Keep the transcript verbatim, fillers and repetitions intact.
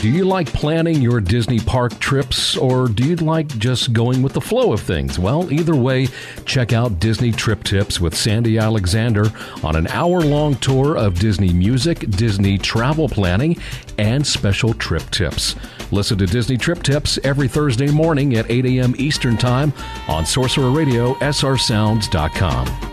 Do you like planning your Disney park trips, or do you like just going with the flow of things? Well, either way, check out Disney Trip Tips with Sandy Alexander on an hour-long tour of Disney music, Disney travel planning, and special trip tips. Listen to Disney Trip Tips every Thursday morning at eight a.m. Eastern Time on Sorcerer Radio, S R sounds dot com.